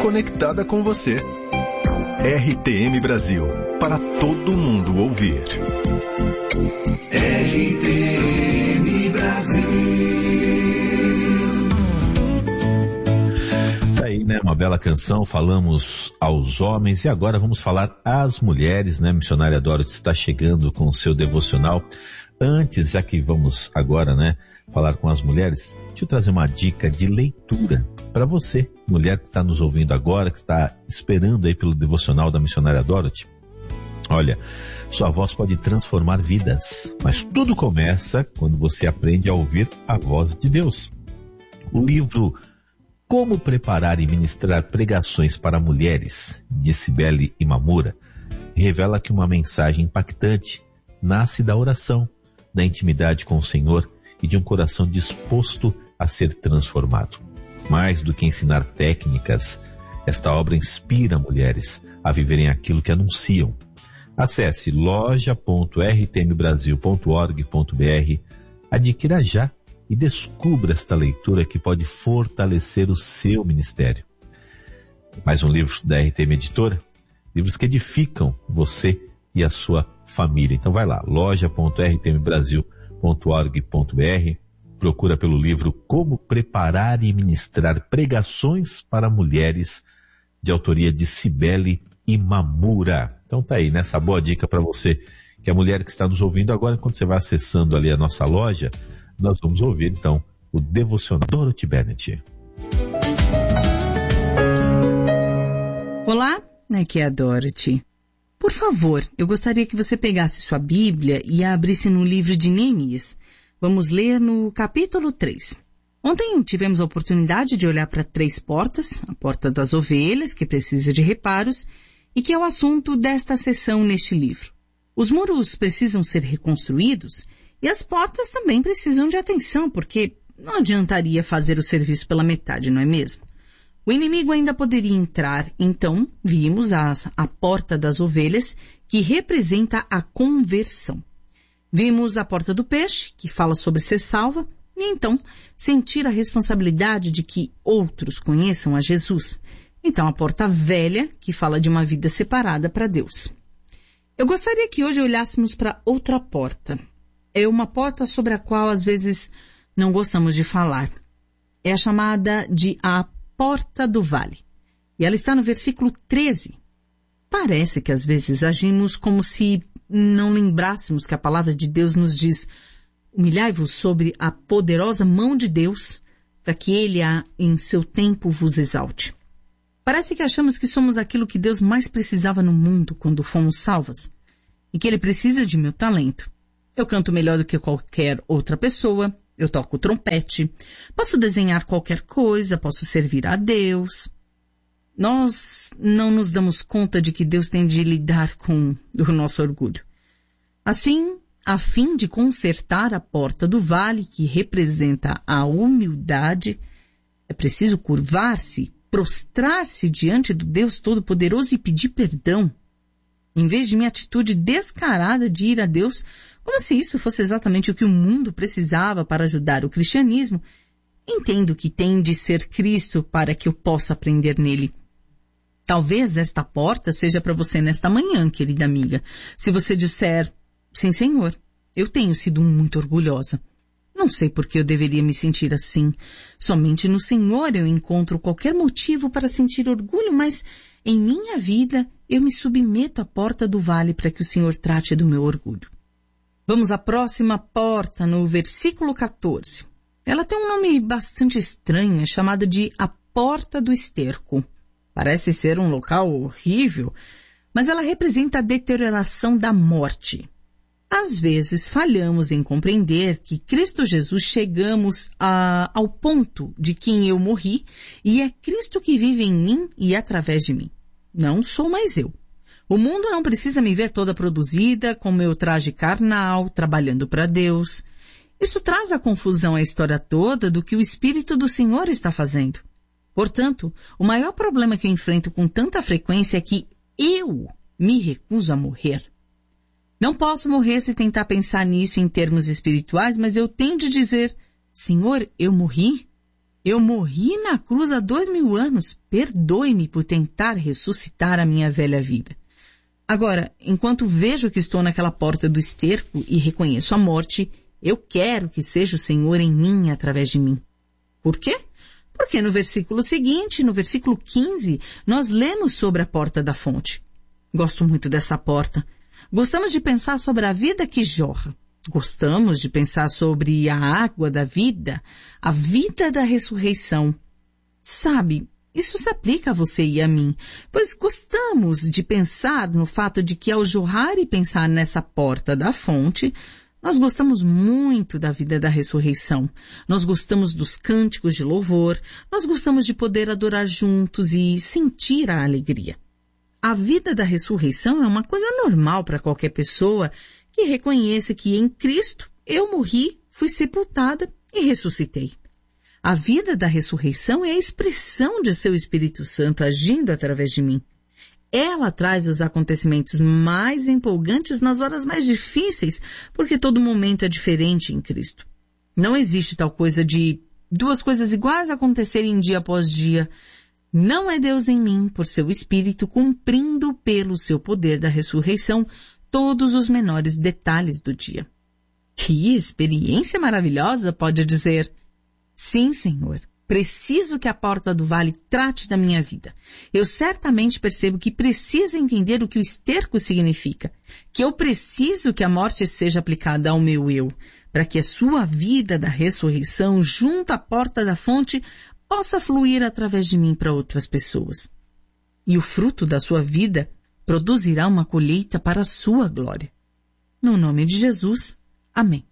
conectada com você. RTM Brasil, para todo mundo ouvir. RTM Brasil. Tá aí, né? Uma bela canção. Falamos aos homens e agora vamos falar às mulheres, né? Missionária Dorothy está chegando com o seu devocional. Antes, já que vamos agora, né, falar com as mulheres, deixa eu trazer uma dica de leitura para você, mulher que está nos ouvindo agora, que está esperando aí pelo devocional da Missionária Dorothy. Olha, sua voz pode transformar vidas, mas tudo começa quando você aprende a ouvir a voz de Deus. O livro Como Preparar e Ministrar Pregações para Mulheres, de Cibele Imamura, revela que uma mensagem impactante nasce da oração, da intimidade com o Senhor e de um coração disposto a ser transformado. Mais do que ensinar técnicas, esta obra inspira mulheres a viverem aquilo que anunciam. Acesse loja.rtmbrasil.org.br, adquira já e descubra esta leitura que pode fortalecer o seu ministério. Mais um livro da RTM Editora, livros que edificam você e a sua família. Então vai lá, loja.rtmbrasil.org.br, procura pelo livro Como Preparar e Ministrar Pregações para Mulheres, de autoria de Cibele Imamura. Então tá aí, nessa boa dica para você, que é a mulher que está nos ouvindo agora. Enquanto você vai acessando ali a nossa loja, nós vamos ouvir então o devocional Dorothy Bennett. Olá, aqui é a Dorothy. Por favor, eu gostaria que você pegasse sua Bíblia e a abrisse no livro de Neemias. Vamos ler no capítulo 3. Ontem tivemos a oportunidade de olhar para 3 portas, a porta das ovelhas, que precisa de reparos, e que é o assunto desta sessão neste livro. Os muros precisam ser reconstruídos e as portas também precisam de atenção, porque não adiantaria fazer o serviço pela metade, não é mesmo? O inimigo ainda poderia entrar, então vimos a porta das ovelhas, que representa a conversão. Vimos a porta do peixe, que fala sobre ser salva, e então sentir a responsabilidade de que outros conheçam a Jesus. Então a porta velha, que fala de uma vida separada para Deus. Eu gostaria que hoje olhássemos para outra porta. É uma porta sobre a qual às vezes não gostamos de falar. É a chamada de a Porta do Vale. E ela está no versículo 13. Parece que às vezes agimos como se não lembrássemos que a palavra de Deus nos diz: humilhai-vos sobre a poderosa mão de Deus, para que Ele em seu tempo vos exalte. Parece que achamos que somos aquilo que Deus mais precisava no mundo quando fomos salvas, e que Ele precisa de meu talento. Eu canto melhor do que qualquer outra pessoa, eu toco trompete, posso desenhar qualquer coisa, posso servir a Deus. Nós não nos damos conta de que Deus tem de lidar com o nosso orgulho. Assim, a fim de consertar a porta do vale, que representa a humildade, é preciso curvar-se, prostrar-se diante do Deus Todo-Poderoso e pedir perdão, em vez de minha atitude descarada de ir a Deus, como se isso fosse exatamente o que o mundo precisava para ajudar o cristianismo. Entendo que tem de ser Cristo para que eu possa aprender nele. Talvez esta porta seja para você nesta manhã, querida amiga. Se você disser: sim, Senhor, eu tenho sido muito orgulhosa. Não sei por que eu deveria me sentir assim. Somente no Senhor eu encontro qualquer motivo para sentir orgulho, mas em minha vida eu me submeto à porta do vale para que o Senhor trate do meu orgulho. Vamos à próxima porta, no versículo 14. Ela tem um nome bastante estranho, é chamada de a Porta do Esterco. Parece ser um local horrível, mas ela representa a deterioração da morte. Às vezes falhamos em compreender que Cristo Jesus chegamos ao ponto de que eu morri e é Cristo que vive em mim e através de mim. Não sou mais eu. O mundo não precisa me ver toda produzida com meu traje carnal, trabalhando para Deus. Isso traz a confusão à história toda do que o Espírito do Senhor está fazendo. Portanto, o maior problema que eu enfrento com tanta frequência é que eu me recuso a morrer. Não posso morrer se tentar pensar nisso em termos espirituais, mas eu tenho de dizer: Senhor, eu morri? Eu morri na cruz há 2000 anos. Perdoe-me por tentar ressuscitar a minha velha vida. Agora, enquanto vejo que estou naquela porta do esterco e reconheço a morte, eu quero que seja o Senhor em mim e através de mim. Por quê? Porque no versículo seguinte, no versículo 15, nós lemos sobre a porta da fonte. Gosto muito dessa porta. Gostamos de pensar sobre a vida que jorra. Gostamos de pensar sobre a água da vida, a vida da ressurreição. Sabe, isso se aplica a você e a mim, pois gostamos de pensar no fato de que ao jorrar e pensar nessa porta da fonte, nós gostamos muito da vida da ressurreição. Nós gostamos dos cânticos de louvor, nós gostamos de poder adorar juntos e sentir a alegria. A vida da ressurreição é uma coisa normal para qualquer pessoa que reconheça que em Cristo eu morri, fui sepultada e ressuscitei. A vida da ressurreição é a expressão de seu Espírito Santo agindo através de mim. Ela traz os acontecimentos mais empolgantes nas horas mais difíceis, porque todo momento é diferente em Cristo. Não existe tal coisa de duas coisas iguais acontecerem dia após dia. Não é Deus em mim, por seu Espírito, cumprindo pelo seu poder da ressurreição todos os menores detalhes do dia. Que experiência maravilhosa, pode dizer. Sim, Senhor, preciso que a porta do vale trate da minha vida. Eu certamente percebo que preciso entender o que o esterco significa, que eu preciso que a morte seja aplicada ao meu eu, para que a sua vida da ressurreição junto à porta da fonte possa fluir através de mim para outras pessoas. E o fruto da sua vida produzirá uma colheita para a sua glória. No nome de Jesus, amém.